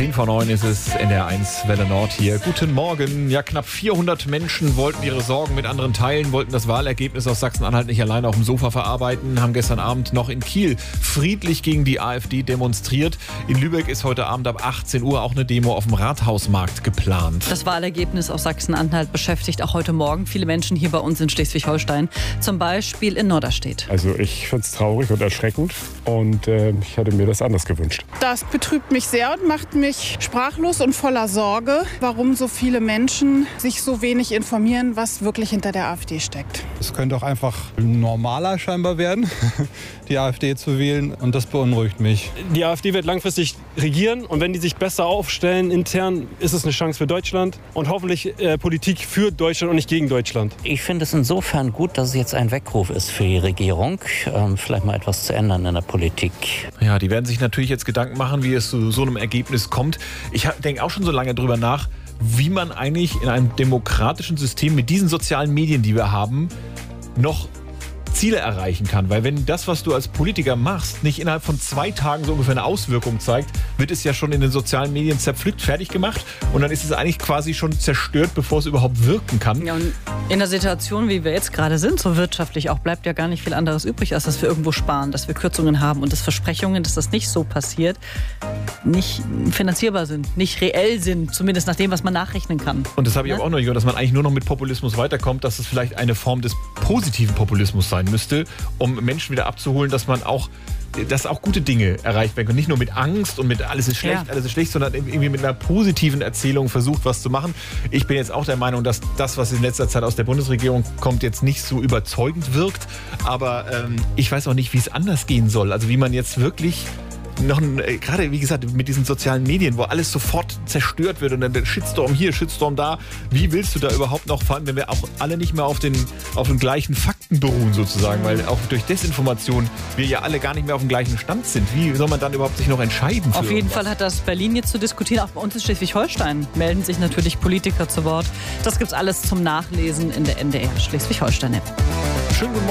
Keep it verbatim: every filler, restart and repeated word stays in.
zehn vor neun ist es, N D R eins Welle Nord hier. Guten Morgen. Ja, knapp vierhundert Menschen wollten ihre Sorgen mit anderen teilen, wollten das Wahlergebnis aus Sachsen-Anhalt nicht alleine auf dem Sofa verarbeiten, haben gestern Abend noch in Kiel friedlich gegen die AfD demonstriert. In Lübeck ist heute Abend ab achtzehn Uhr auch eine Demo auf dem Rathausmarkt geplant. Das Wahlergebnis aus Sachsen-Anhalt beschäftigt auch heute Morgen viele Menschen hier bei uns in Schleswig-Holstein, zum Beispiel in Norderstedt. Also ich finde es traurig und erschreckend und äh, ich hätte mir das anders gewünscht. Das betrübt mich sehr und macht mich sprachlos und voller Sorge, warum so viele Menschen sich so wenig informieren, was wirklich hinter der AfD steckt. Es könnte auch einfach normaler scheinbar werden, die AfD zu wählen, und das beunruhigt mich. Die AfD wird langfristig regieren und wenn die sich besser aufstellen intern, ist es eine Chance für Deutschland und hoffentlich äh, Politik für Deutschland und nicht gegen Deutschland. Ich finde es insofern gut, dass es jetzt ein Weckruf ist für die Regierung, ähm, vielleicht mal etwas zu ändern in der Politik. Ja, die werden sich natürlich jetzt Gedanken machen, wie es zu so einem Ergebnis kommt. Ich denke auch schon so lange drüber nach, wie man eigentlich in einem demokratischen System mit diesen sozialen Medien, die wir haben, noch Ziele erreichen kann. Weil wenn das, was du als Politiker machst, nicht innerhalb von zwei Tagen so ungefähr eine Auswirkung zeigt, wird es ja schon in den sozialen Medien zerpflückt, fertig gemacht und dann ist es eigentlich quasi schon zerstört, bevor es überhaupt wirken kann. Ja, und in der Situation, wie wir jetzt gerade sind, so wirtschaftlich auch, bleibt ja gar nicht viel anderes übrig, als dass wir irgendwo sparen, dass wir Kürzungen haben und dass Versprechungen, dass das nicht so passiert, nicht finanzierbar sind, nicht reell sind, zumindest nach dem, was man nachrechnen kann. Und das habe ich Ja? auch noch gehört, dass man eigentlich nur noch mit Populismus weiterkommt, dass es vielleicht eine Form des positiven Populismus sein müsste, um Menschen wieder abzuholen, dass man auch, dass auch gute Dinge erreicht werden können. Nicht nur mit Angst und mit alles ist schlecht, Ja. alles ist schlecht, sondern irgendwie mit einer positiven Erzählung versucht, was zu machen. Ich bin jetzt auch der Meinung, dass das, was in letzter Zeit aus der Bundesregierung kommt, jetzt nicht so überzeugend wirkt. Aber ähm, ich weiß auch nicht, wie es anders gehen soll. Also wie man jetzt wirklich noch ein, äh, gerade wie gesagt mit diesen sozialen Medien, wo alles sofort zerstört wird und dann der Shitstorm hier, Shitstorm da. Wie willst du da überhaupt noch, vor allem wenn wir auch alle nicht mehr auf den, auf den gleichen Fakten beruhen sozusagen, weil auch durch Desinformation wir ja alle gar nicht mehr auf dem gleichen Stand sind. Wie soll man dann überhaupt sich noch entscheiden? Für Auf jeden irgendwas? Fall hat das Berlin jetzt zu diskutieren. Auch bei uns in Schleswig-Holstein melden sich natürlich Politiker zu Wort. Das gibt's alles zum Nachlesen in der N D R Schleswig-Holstein-App. Schönen guten Morgen.